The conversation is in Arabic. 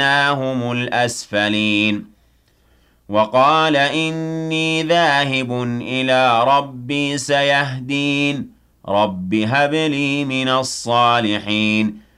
فَجَعَلْنَاهُمُ الْأَسْفَلِينَ وَقَالَ إِنِّي ذَاهِبٌ إِلَىٰ رَبِّي سَيَهْدِينِ رَبِّ هَبْ لِي مِنَ الصَّالِحِينَ